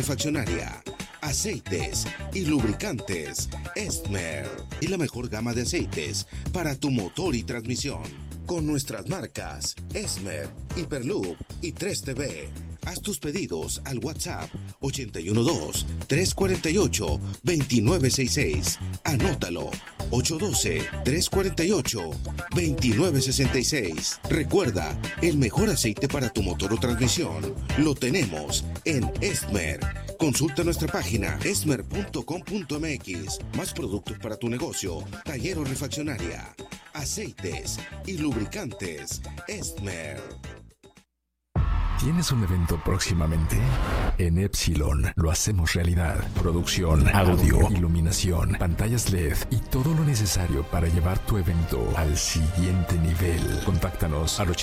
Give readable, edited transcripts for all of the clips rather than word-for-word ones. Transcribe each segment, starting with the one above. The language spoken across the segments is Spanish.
Refaccionaria. Aceites y lubricantes Esmer. Y la mejor gama de aceites para tu motor y transmisión. Con nuestras marcas Esmer, Hyperloop y 3TV. Haz tus pedidos al WhatsApp 812-348-2966. Anótalo, 812-348-2966. Recuerda, el mejor aceite para tu motor o transmisión lo tenemos en Esmer. Consulta nuestra página esmer.com.mx. Más productos para tu negocio, taller o refaccionaria. Aceites y lubricantes Esmer. ¿Tienes un evento próximamente? En Epsilon lo hacemos realidad. Producción, audio, iluminación, pantallas LED y todo lo necesario para llevar tu evento al siguiente nivel. Contáctanos al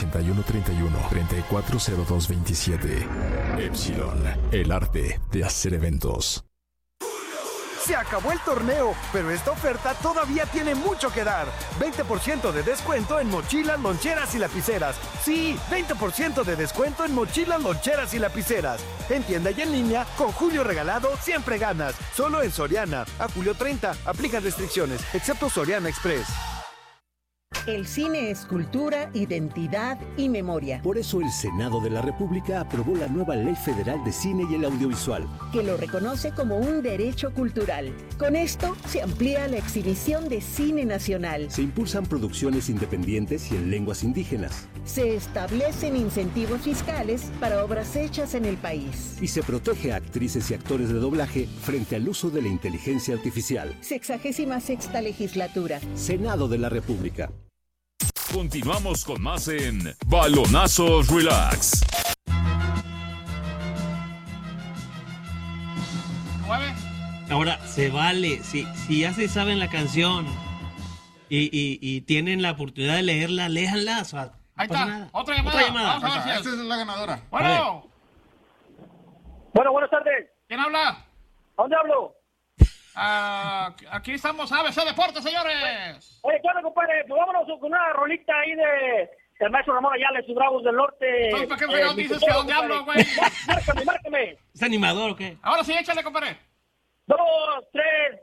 8131-340227. Epsilon, el arte de hacer eventos. Se acabó el torneo, pero esta oferta todavía tiene mucho que dar. 20% de descuento en mochilas, loncheras y lapiceras. Sí, 20% de descuento en mochilas, loncheras y lapiceras. En tienda y en línea, con Julio Regalado siempre ganas. Solo en Soriana. A julio 30, aplica restricciones, excepto Soriana Express. El cine es cultura, identidad y memoria. Por eso el Senado de la República aprobó la nueva Ley Federal de Cine y el Audiovisual, que lo reconoce como un derecho cultural. Con esto se amplía la exhibición de cine nacional. Se impulsan producciones independientes y en lenguas indígenas. Se establecen incentivos fiscales para obras hechas en el país. Y se protege a actrices y actores de doblaje frente al uso de la inteligencia artificial. 66ª legislatura. Senado de la República. Continuamos con más en Balonazos Relax. Ahora, se vale, si ya se saben la canción y tienen la oportunidad de leerla, léjanla. O sea, ahí está, nada. otra llamada. Vamos a ver si esta es la ganadora. Bueno. Bueno, buenas tardes. ¿Quién habla? ¿A dónde hablo? Aquí estamos, ABC Deportes, señores. Oye, ¿qué onda, compadre? Pues vámonos con una rolita ahí del maestro Ramón Ayala y sus Bravos del Norte. Entonces, ¿para qué fregado dices que dónde hablo, güey? Márcame. ¿Es animador o qué? Ahora sí, échale, compadre. 2, 3.